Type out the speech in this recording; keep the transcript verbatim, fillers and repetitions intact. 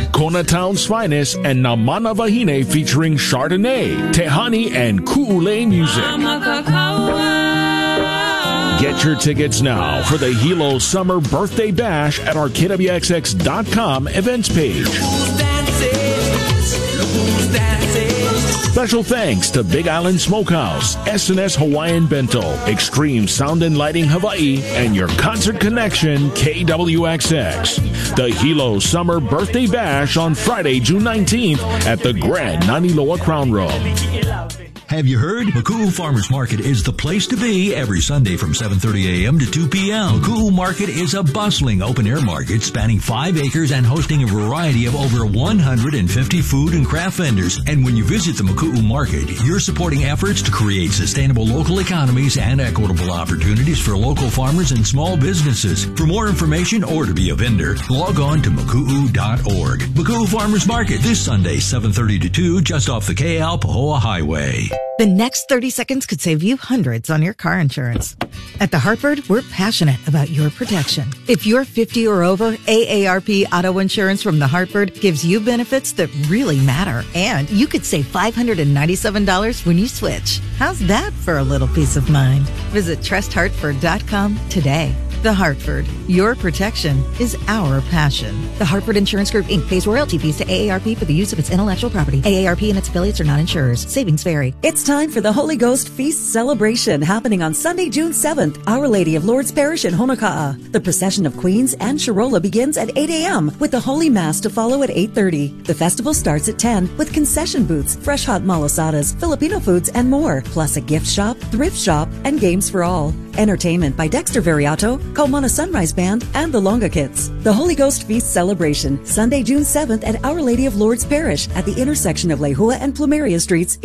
Konatown's finest, and Namana Vahine featuring Chardonnay, Tehani, and Ku'ule music. Get your tickets now for the Hilo Summer Birthday Bash at our K W X X dot com events page. Special thanks to Big Island Smokehouse, S and S Hawaiian Bento, Extreme Sound and Lighting Hawaii, and your concert connection, K W X X. The Hilo Summer Birthday Bash on Friday, June nineteenth at the Grand Naniloa Crown Room. Have you heard? Makuu Farmers Market is the place to be every Sunday from seven thirty a.m. to two p.m. Makuu Market is a bustling open-air market spanning five acres and hosting a variety of over one hundred fifty food and craft vendors. And when you visit the Makuu Market, you're supporting efforts to create sustainable local economies and equitable opportunities for local farmers and small businesses. For more information or to be a vendor, log on to makuu dot org. Makuu Farmers Market this Sunday, seven thirty to two, just off the K L Pahoa Highway. The next thirty seconds could save you hundreds on your car insurance. At The Hartford, we're passionate about your protection. If you're fifty or over, A A R P Auto Insurance from The Hartford gives you benefits that really matter. And you could save five hundred ninety-seven dollars when you switch. How's that for a little peace of mind? Visit trust hartford dot com today. The Hartford, your protection is our passion. The Hartford Insurance Group, Incorporated pays royalty fees to A A R P for the use of its intellectual property. A A R P and its affiliates are not insurers. Savings vary. It's time for the Holy Ghost Feast celebration happening on Sunday, June seventh, Our Lady of Lourdes Parish in Honoka'a. The procession of Queens and Sharola begins at eight a.m. with the Holy Mass to follow at eight thirty. The festival starts at ten with concession booths, fresh hot malasadas, Filipino foods, and more, plus a gift shop, thrift shop, and games for all. Entertainment by Dexter Variato, Kaumana Sunrise Band, and the Longa Kids. The Holy Ghost Feast celebration, Sunday, June seventh at Our Lady of Lourdes Parish at the intersection of Lehua and Plumeria Streets